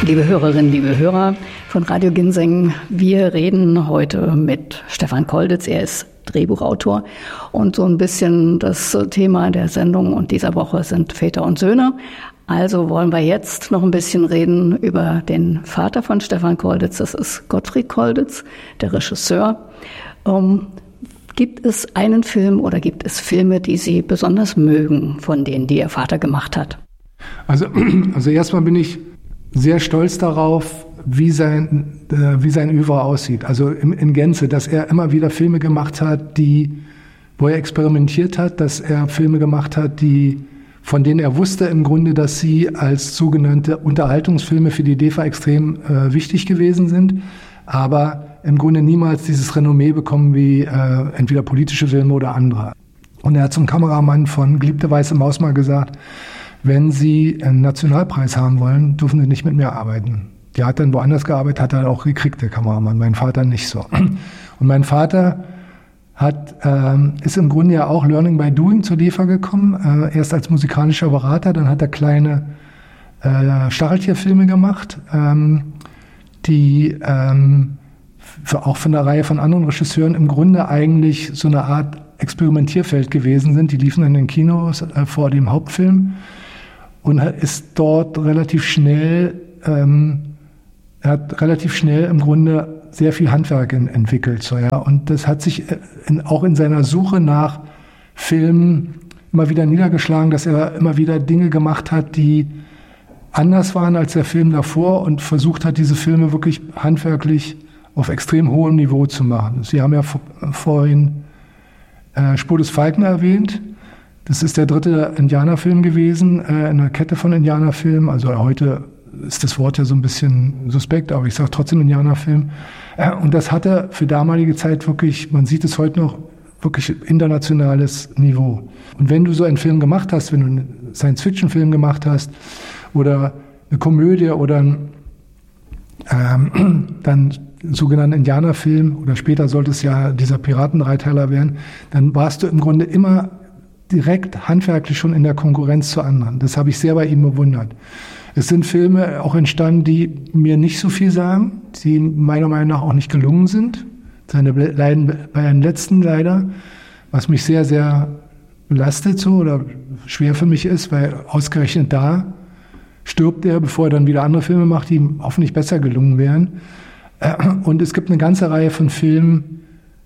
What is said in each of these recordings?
Liebe Hörerinnen, liebe Hörer von Radio Ginseng, wir reden heute mit Stefan Kolditz. Er ist Drehbuchautor und so ein bisschen das Thema der Sendung und dieser Woche sind Väter und Söhne. Also wollen wir jetzt noch ein bisschen reden über den Vater von Stefan Kolditz. Das ist Gottfried Kolditz, der Regisseur. Gibt es einen Film oder gibt es Filme, die Sie besonders mögen, von denen, die Ihr Vater gemacht hat? Also erstmal bin ich sehr stolz darauf, wie sein Oeuvre aussieht. Also in Gänze, dass er immer wieder Filme gemacht hat, wo er experimentiert hat, dass er Filme gemacht hat, von denen er wusste im Grunde, dass sie als sogenannte Unterhaltungsfilme für die DEFA extrem wichtig gewesen sind, aber im Grunde niemals dieses Renommee bekommen wie entweder politische Filme oder andere. Und er hat zum Kameramann von Geliebte weiße Maus mal gesagt, wenn Sie einen Nationalpreis haben wollen, dürfen Sie nicht mit mir arbeiten. Der hat dann woanders gearbeitet, hat er auch gekriegt, der Kameramann. Mein Vater nicht so. Und mein Vater ist im Grunde ja auch Learning by Doing zur DEFA gekommen. Erst als musikalischer Berater, dann hat er kleine Stacheltierfilme gemacht, die auch von einer Reihe von anderen Regisseuren im Grunde eigentlich so eine Art Experimentierfeld gewesen sind. Die liefen in den Kinos vor dem Hauptfilm. Und ist dort relativ schnell im Grunde sehr viel Handwerk entwickelt. So, ja. Und das hat sich auch in seiner Suche nach Filmen immer wieder niedergeschlagen, dass er immer wieder Dinge gemacht hat, die anders waren als der Film davor und versucht hat, diese Filme wirklich handwerklich auf extrem hohem Niveau zu machen. Sie haben ja vorhin Spur des Falken erwähnt. Das ist der 3. Indianerfilm gewesen, in einer Kette von Indianerfilmen. Also heute ist das Wort ja so ein bisschen suspekt, aber ich sage trotzdem Indianerfilm. Und das hatte für damalige Zeit wirklich, man sieht es heute noch, wirklich internationales Niveau. Und wenn du so einen Film gemacht hast, wenn du einen Science-Fiction-Film gemacht hast oder eine Komödie oder dann sogenannten Indianerfilm oder später sollte es ja dieser Piratendreiteiler werden, dann warst du im Grunde immer direkt handwerklich schon in der Konkurrenz zu anderen. Das habe ich sehr bei ihm bewundert. Es sind Filme auch entstanden, die mir nicht so viel sagen, die meiner Meinung nach auch nicht gelungen sind. Seine beiden letzten leider, was mich sehr, sehr belastet so oder schwer für mich ist, weil ausgerechnet da stirbt er, bevor er dann wieder andere Filme macht, die ihm hoffentlich besser gelungen wären. Und es gibt eine ganze Reihe von Filmen,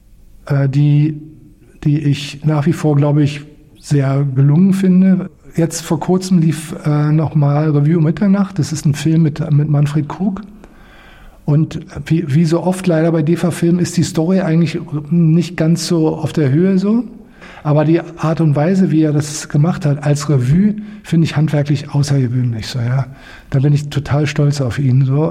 die ich nach wie vor, glaube ich, sehr gelungen finde. Jetzt vor kurzem lief nochmal Revue um Mitternacht. Das ist ein Film mit Manfred Krug. Und wie so oft leider bei DEFA-Filmen ist die Story eigentlich nicht ganz so auf der Höhe so. Aber die Art und Weise, wie er das gemacht hat, als Revue, finde ich handwerklich außergewöhnlich. So, ja. Da bin ich total stolz auf ihn. So.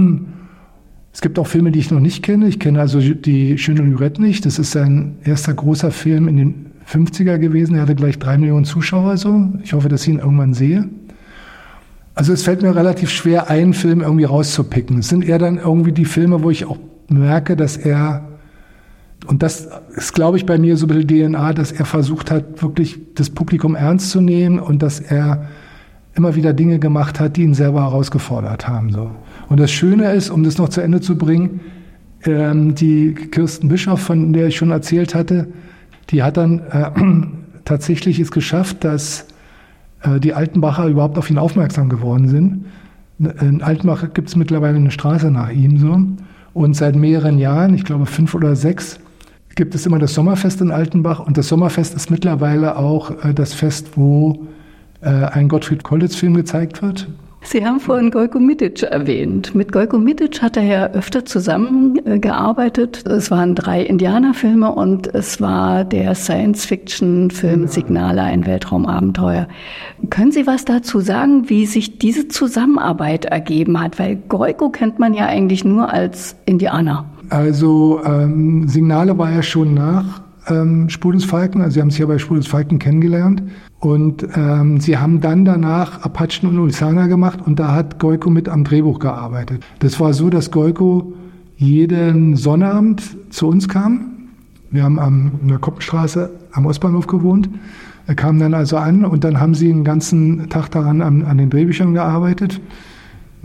Es gibt auch Filme, die ich noch nicht kenne. Ich kenne also die Schöne Lürette nicht. Das ist sein erster großer Film in den 50er gewesen. Er hatte gleich 3 Millionen Zuschauer. So. Ich hoffe, dass ich ihn irgendwann sehe. Also es fällt mir relativ schwer, einen Film irgendwie rauszupicken. Es sind eher dann irgendwie die Filme, wo ich auch merke, dass er, und das ist, glaube ich, bei mir so ein bisschen DNA, dass er versucht hat, wirklich das Publikum ernst zu nehmen und dass er immer wieder Dinge gemacht hat, die ihn selber herausgefordert haben. So. Und das Schöne ist, um das noch zu Ende zu bringen, die Kirsten Bischoff, von der ich schon erzählt hatte, die hat dann tatsächlich es geschafft, dass die Altenbacher überhaupt auf ihn aufmerksam geworden sind. In Altenbach gibt es mittlerweile eine Straße nach ihm so. Und seit mehreren Jahren, ich glaube 5 oder 6, gibt es immer das Sommerfest in Altenbach. Und das Sommerfest ist mittlerweile auch das Fest, wo ein Gottfried Kolditz-Film gezeigt wird. Sie haben vorhin Gojko Mitic erwähnt. Mit Gojko Mitic hat er ja öfter zusammengearbeitet. Es waren 3 Indianerfilme und es war der Science-Fiction-Film Signale, ein Weltraumabenteuer. Können Sie was dazu sagen, wie sich diese Zusammenarbeit ergeben hat? Weil Gojko kennt man ja eigentlich nur als Indianer. Also Signale war ja schon nach Spur des Falken. Also Sie haben sich ja bei Spur des Falken kennengelernt. Und sie haben dann danach Apachen und Ulsana gemacht und da hat Gojko mit am Drehbuch gearbeitet. Das war so, dass Gojko jeden Sonnabend zu uns kam. Wir haben in der Koppenstraße am Ostbahnhof gewohnt. Er kam dann also an und dann haben sie den ganzen Tag daran an den Drehbüchern gearbeitet.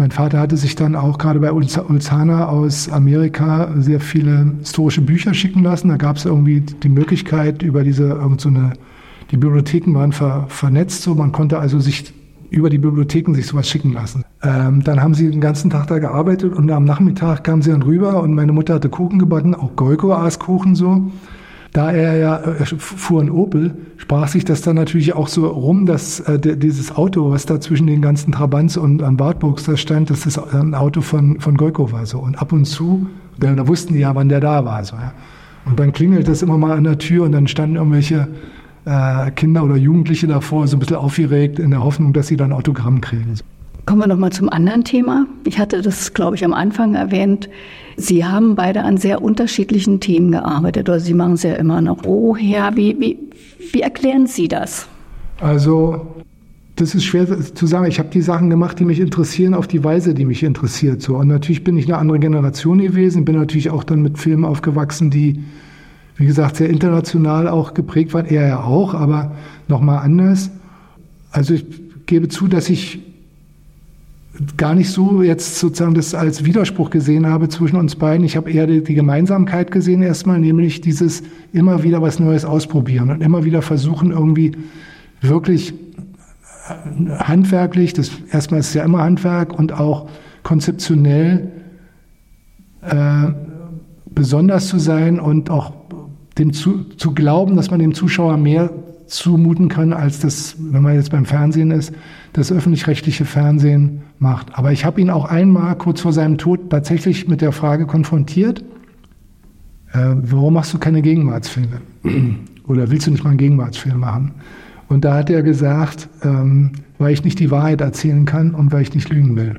Mein Vater hatte sich dann auch gerade bei Ulzana aus Amerika sehr viele historische Bücher schicken lassen. Da gab es irgendwie die Möglichkeit über die Bibliotheken waren vernetzt, so man konnte also sich über die Bibliotheken sich sowas schicken lassen. Dann haben sie den ganzen Tag da gearbeitet und am Nachmittag kamen sie dann rüber und meine Mutter hatte Kuchen gebacken, auch Goiko-Aas-Kuchen so. Da er fuhr ein Opel, sprach sich das dann natürlich auch so rum, dass dieses Auto, was da zwischen den ganzen Trabants und an Wartburgs da stand, dass das ein Auto von Goiko war. So. Und ab und zu, da wussten die ja, wann der da war. So, ja. Und dann klingelt das immer mal an der Tür und dann standen irgendwelche Kinder oder Jugendliche davor, so ein bisschen aufgeregt, in der Hoffnung, dass sie dann Autogramm kriegen. Kommen wir nochmal zum anderen Thema. Ich hatte das, glaube ich, am Anfang erwähnt. Sie haben beide an sehr unterschiedlichen Themen gearbeitet, oder Sie machen es ja immer noch. Woher, wie erklären Sie das? Also, das ist schwer zu sagen. Ich habe die Sachen gemacht, die mich interessieren, auf die Weise, die mich interessiert. So. Und natürlich bin ich eine andere Generation gewesen, bin natürlich auch dann mit Filmen aufgewachsen, die, wie gesagt, sehr international auch geprägt waren. Er ja auch, aber nochmal anders. Also ich gebe zu, dass ich gar nicht so jetzt sozusagen das als Widerspruch gesehen habe zwischen uns beiden. Ich habe eher die Gemeinsamkeit gesehen erstmal, nämlich dieses immer wieder was Neues ausprobieren und immer wieder versuchen, irgendwie wirklich handwerklich, erstmal ist es ja immer Handwerk und auch konzeptionell besonders zu sein und auch zu glauben, dass man dem Zuschauer mehr zumuten kann, als das, wenn man jetzt beim Fernsehen ist, das öffentlich-rechtliche Fernsehen macht. Aber ich habe ihn auch einmal kurz vor seinem Tod tatsächlich mit der Frage konfrontiert, warum machst du keine Gegenwartsfilme? Oder willst du nicht mal einen Gegenwartsfilm machen? Und da hat er gesagt, weil ich nicht die Wahrheit erzählen kann und weil ich nicht lügen will.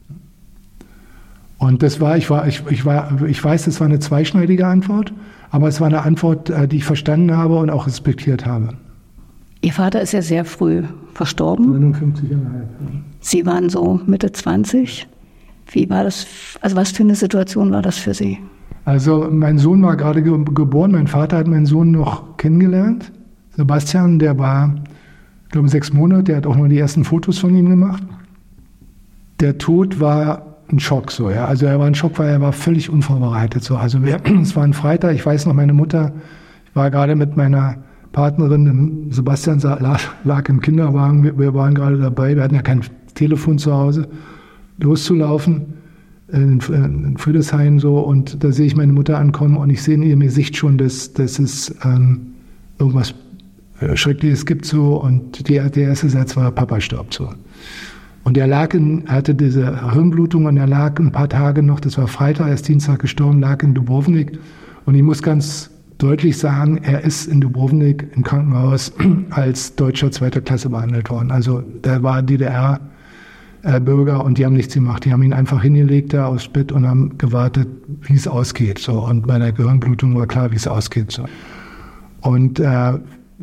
Und ich weiß, das war eine zweischneidige Antwort, aber es war eine Antwort, die ich verstanden habe und auch respektiert habe. Ihr Vater ist ja sehr früh verstorben. 59,5. Sie waren so Mitte 20. Wie war das? Also was für eine Situation war das für Sie? Also mein Sohn war gerade geboren. Mein Vater hat meinen Sohn noch kennengelernt. Sebastian, der war, ich glaube, 6 Monate. Der hat auch noch die ersten Fotos von ihm gemacht. Der Tod war ein Schock so, ja. Also er war ein Schock, weil er war völlig unvorbereitet so. Also es war ein Freitag. Ich weiß noch, meine Mutter war gerade mit meiner Partnerin, Sebastian lag im Kinderwagen, wir waren gerade dabei, wir hatten ja kein Telefon zu Hause, loszulaufen in Friedrichshain so und da sehe ich meine Mutter ankommen und ich sehe in ihrem Gesicht schon, dass es irgendwas Schreckliches gibt so und der erste Satz war, Papa stirbt so. Und er hatte diese Hirnblutung und er lag ein paar Tage noch, das war Freitag, er ist Dienstag gestorben, lag in Dubrovnik und ich muss ganz deutlich sagen, er ist in Dubrovnik im Krankenhaus als Deutscher 2. Klasse behandelt worden. Also der war DDR-Bürger und die haben nichts gemacht. Die haben ihn einfach hingelegt da aufs Bett und haben gewartet, wie es ausgeht. So. Und bei der Gehirnblutung war klar, wie es ausgeht. So. Und es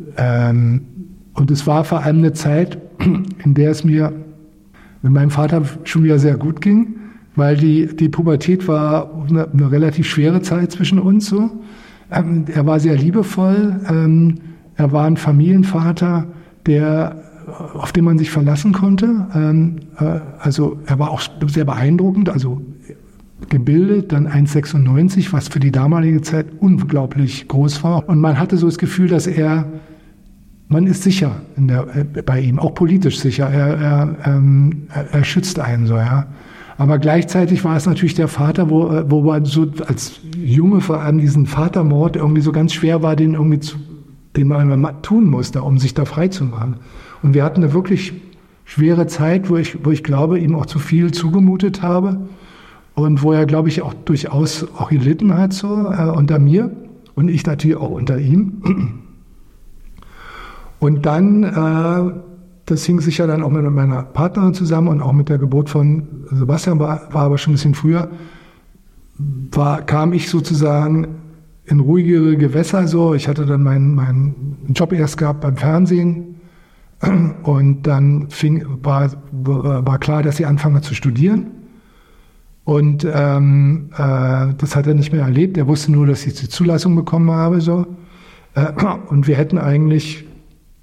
war vor allem eine Zeit, in der es mir mit meinem Vater schon wieder sehr gut ging, weil die Pubertät war eine relativ schwere Zeit zwischen uns so. Er war sehr liebevoll, er war ein Familienvater, auf den man sich verlassen konnte. Also er war auch sehr beeindruckend, also gebildet, dann 1,96, was für die damalige Zeit unglaublich groß war. Und man hatte so das Gefühl, dass man ist sicher bei ihm, auch politisch sicher. Er schützt einen so, ja. Aber gleichzeitig war es natürlich der Vater, wo man so als Junge vor allem diesen Vatermord irgendwie so ganz schwer war, den man tun musste, um sich da frei zu machen. Und wir hatten eine wirklich schwere Zeit, wo ich glaube, ihm auch zu viel zugemutet habe und wo er, glaube ich, auch durchaus auch gelitten hat so unter mir und ich natürlich auch unter ihm. Und dann das hing sicher dann auch mit meiner Partnerin zusammen und auch mit der Geburt von Sebastian, war aber schon ein bisschen früher, kam ich sozusagen in ruhigere Gewässer so. Ich hatte dann meinen Job erst gehabt beim Fernsehen und dann war klar, dass ich anfange zu studieren. Und das hat er nicht mehr erlebt. Er wusste nur, dass ich die Zulassung bekommen habe. So. Und wir hätten eigentlich,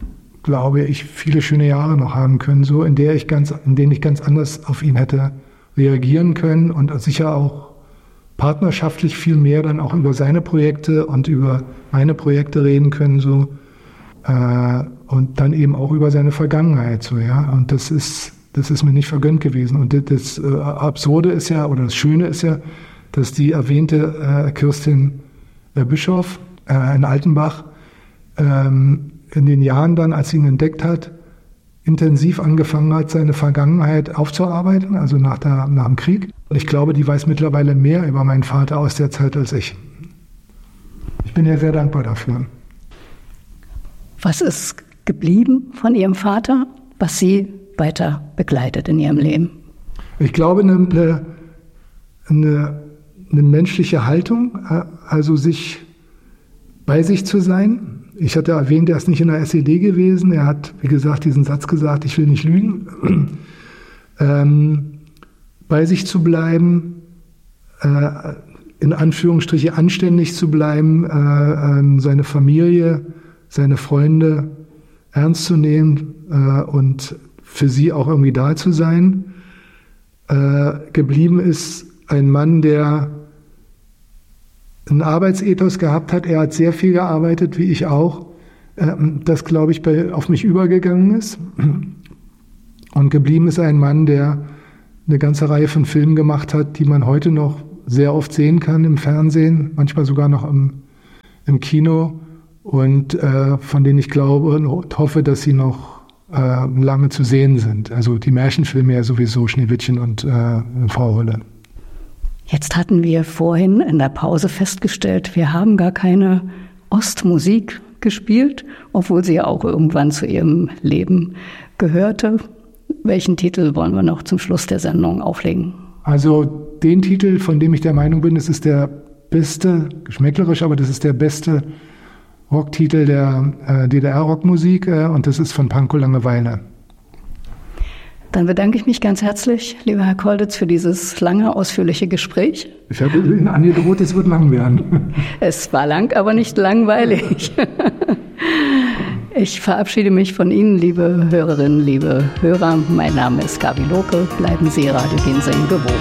glaube ich, viele schöne Jahre noch haben können, so in denen ich ganz anders auf ihn hätte reagieren können und sicher auch partnerschaftlich viel mehr dann auch über seine Projekte und über meine Projekte reden können, so. Und dann eben auch über seine Vergangenheit, so, ja. Und das ist mir nicht vergönnt gewesen. Und das Absurde ist ja, oder das Schöne ist ja, dass die erwähnte Kirstin Bischof in Altenbach in den Jahren dann, als sie ihn entdeckt hat, intensiv angefangen hat, seine Vergangenheit aufzuarbeiten, also nach dem Krieg. Und ich glaube, die weiß mittlerweile mehr über meinen Vater aus der Zeit als ich. Ich bin ihr sehr dankbar dafür. Was ist geblieben von Ihrem Vater, was Sie weiter begleitet in Ihrem Leben? Ich glaube, eine menschliche Haltung, also bei sich zu sein. Ich hatte erwähnt, er ist nicht in der SED gewesen. Er hat, wie gesagt, diesen Satz gesagt, ich will nicht lügen. Bei sich zu bleiben, in Anführungsstriche anständig zu bleiben, seine Familie, seine Freunde ernst zu nehmen und für sie auch irgendwie da zu sein. Geblieben ist ein Mann, der einen Arbeitsethos gehabt hat. Er hat sehr viel gearbeitet, wie ich auch. Das, glaube ich, auf mich übergegangen ist. Und geblieben ist ein Mann, der eine ganze Reihe von Filmen gemacht hat, die man heute noch sehr oft sehen kann im Fernsehen, manchmal sogar noch im Kino. Und von denen ich glaube und hoffe, dass sie noch lange zu sehen sind. Also die Märchenfilme ja sowieso, Schneewittchen und Frau Holle. Jetzt hatten wir vorhin in der Pause festgestellt, wir haben gar keine Ostmusik gespielt, obwohl sie ja auch irgendwann zu Ihrem Leben gehörte. Welchen Titel wollen wir noch zum Schluss der Sendung auflegen? Also den Titel, von dem ich der Meinung bin, es ist der beste, geschmäcklerisch, aber das ist der beste Rocktitel der DDR-Rockmusik und das ist von Pankow Langeweile. Dann bedanke ich mich ganz herzlich, lieber Herr Kolditz, für dieses lange, ausführliche Gespräch. Ich habe Ihnen angedroht, es wird lang werden. Es war lang, aber nicht langweilig. Ich verabschiede mich von Ihnen, liebe Hörerinnen, liebe Hörer. Mein Name ist Gabi Lohke. Bleiben Sie Radio Ginseng gewogen.